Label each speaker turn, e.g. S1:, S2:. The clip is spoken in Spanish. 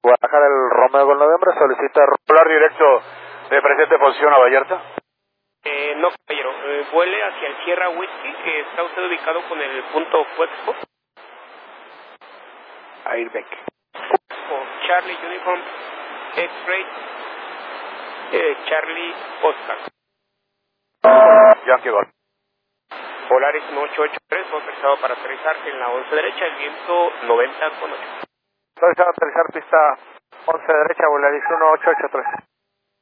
S1: Guadalajara, el Romeo con Noviembre, solicita volar directo de presente posición a Vallarta.
S2: No, caballero, vuele hacia el Sierra Whisky, que está usted ubicado con el punto Fuexpo.
S1: Airbag.
S2: O Charlie Uniform X-Ray, Charlie Oscar.
S1: Yankee Golf.
S2: Polaris 1883, autorizado para aterrizar en la 11 derecha, el viento 90 con 8.
S1: Autorizado a aterrizar pista 11 derecha, Volaris 1883.